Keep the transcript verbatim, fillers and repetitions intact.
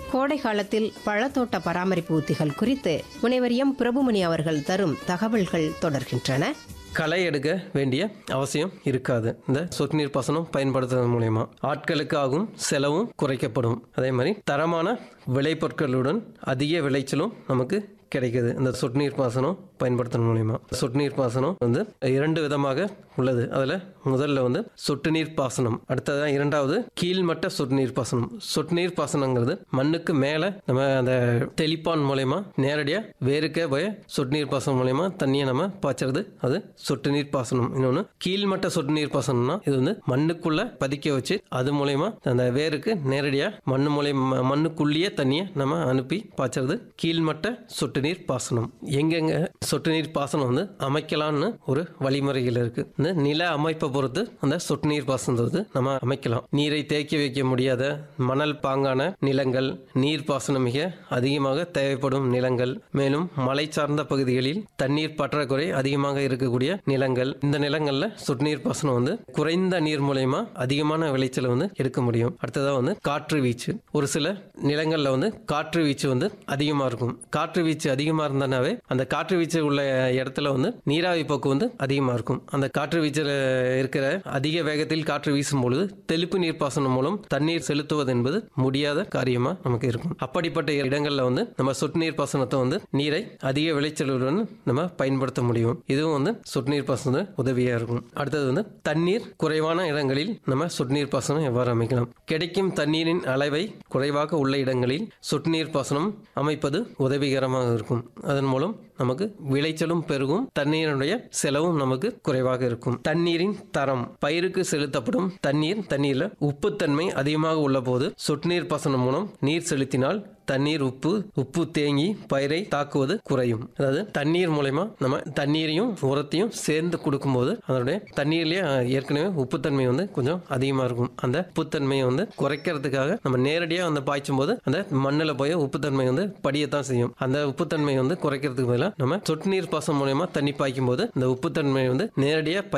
கோடை காலத்தில் பழத்தோட்ட பராமரிப்பு உத்திகள் குறித்து முனைவர் எம் பிரபுமணி அவர்கள் தரும் தகவல்கள் தொடர்கின்றன. களை எடுக்க வேண்டிய அவசியம் இருக்காது. இந்த சொட்டு நீர் பாசனம் பயன்படுத்துவதன் மூலயமா ஆட்களுக்கு ஆகும் செலவும் குறைக்கப்படும். அதே மாதிரி தரமான விளைபொருட்களுடன் அதிக விளைச்சலும் நமக்கு கிடைக்குது. இந்த சொட்டு நீர் பாசனம் பயன்படுத்துறது மூலயமா சொட்டு நீர் பாசனம் வந்து இரண்டு விதமாக உள்ளது. அதில் முதல்ல வந்து சொட்டு நீர் பாசனம், அடுத்ததான் இரண்டாவது கீழ்மட்ட சொட்டு நீர் பாசனம். சொட்டு நீர் பாசனங்கிறது மண்ணுக்கு மேலே நம்ம அந்த தெளிப்பான் மூலயமா நேரடியாக வேருக்கே போய் சொட்டு நீர் பாசனம் மூலயமா தண்ணியை நம்ம பாய்ச்சறது, அது சொட்டு நீர் பாசனம். இன்னொன்று கீழ்மட்ட சொட்டு நீர் பாசனம்னா இது வந்து மண்ணுக்குள்ள பதிக்க வச்சு அது மூலயமா அந்த வேருக்கு நேரடியாக மண்ணு மூலயமா மண்ணுக்குள்ளேயே தண்ணியை நம்ம அனுப்பி பாய்ச்சறது கீழ்மட்ட சொட்டு நீர் பாசனம். எங்கெங்க சொட்டு நீர் பாசனம் வந்து அமைக்கலாம்னு ஒரு வழிமுறைகள் இருக்கு. இந்த நில அமைப்பை பொறுத்து அந்த சொட்டு நீர் பாசனம் நம்ம அமைக்கலாம். நீரை தேக்கி வைக்க முடியாத மணல் பாங்கான நிலங்கள், நீர் பாசனம் மிக அதிகமாக தேவைப்படும் நிலங்கள், மேலும் மலை சார்ந்த பகுதிகளில் தண்ணீர் பற்றாக்குறை அதிகமாக இருக்கக்கூடிய நிலங்கள், இந்த நிலங்கள்ல சொட்டு நீர் பாசனம் வந்து குறைந்த நீர் மூலயமா அதிகமான விளைச்சலை வந்து எடுக்க முடியும். அடுத்ததா வந்து காற்று வீச்சு. ஒரு சில நிலங்கள்ல வந்து காற்று வீச்சு வந்து அதிகமா இருக்கும். காற்று வீச்சு அதிகமா இருந்தாவே அந்த காற்று வீச்சு உள்ள இடத்துல வந்து நீராவி போக்கு வந்து அதிகமா இருக்கும். அந்த காற்று வீச்சில் இருக்கிற அதிக வேகத்தில் காற்று வீசும் பொழுது தெளிப்பு நீர் பாசனம் மூலம் தண்ணீர் செலுத்துவது என்பது முடியாத காரியமா நமக்கு இருக்கும். அப்படிப்பட்ட இடங்கள்ல வந்து நம்ம சொட்டு நீர் பாசனத்தை வந்து நீரை அதிக விளைச்சலுடன் நம்ம பயன்படுத்த முடியும். இதுவும் வந்து சொட்டு நீர் பாசனம் உதவியா இருக்கும். அடுத்தது வந்து தண்ணீர் குறைவான இடங்களில் நம்ம சொட்டு நீர் பாசனம் எவ்வாறு அமைக்கலாம். கிடைக்கும் தண்ணீரின் அளவை குறைவாக உள்ள இடங்களில் சொட்டு நீர் பாசனம் அமைப்பது உதவிகரமாக இருக்கும். அதன் மூலம் நமக்கு விளைச்சலும் பெருகும், தண்ணீருடைய செலவும் நமக்கு குறைவாக இருக்கும். தண்ணீரின் தரம். பயிருக்கு செலுத்தப்படும் தண்ணீர் தண்ணீர்ல உப்புத்தன்மை அதிகமாக உள்ள போது சொட்டு நீர் பாசனம் மூலம் நீர் செலுத்தினால் தண்ணீர் உப்பு உப்பு தேங்கி பயிரை தாக்குவது குறையும். அதாவது தண்ணீர் மூலமா நம்ம தண்ணீரையும் உரத்தையும் சேர்ந்து கொடுக்கும் போது அதனுடைய தண்ணீர்லயே ஏற்கனவே உப்புத்தன்மை வந்து கொஞ்சம் அதிகமா இருக்கும். அந்த உப்புத்தன்மையை வந்து குறைக்கிறதுக்காக நம்ம நேரடியாக வந்து பாய்ச்சும் போது அந்த மண்ணில் போய் உப்புத்தன்மை வந்து படியத்தான் செய்யும். அந்த உப்புத்தன்மையை வந்து குறைக்கிறதுக்கு பதிலாக நம்ம சொட்டு நீர் பாசனம் மூலமா தண்ணி பாய்க்கும் போது இந்த உப்புத்தன்மை வந்து நேரடியாக